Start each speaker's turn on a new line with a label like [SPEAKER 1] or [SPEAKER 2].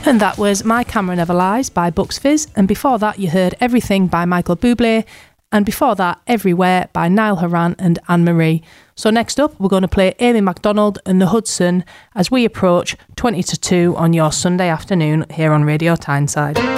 [SPEAKER 1] And that was My Camera Never Lies by Bucks Fizz. And before that, you heard Everything by Michael Bublé. And before that, Everywhere by Niall Horan and Anne-Marie. So next up, we're going to play Amy MacDonald and the Hudson as we approach 20 to 2 on your Sunday afternoon here on Radio Tyneside.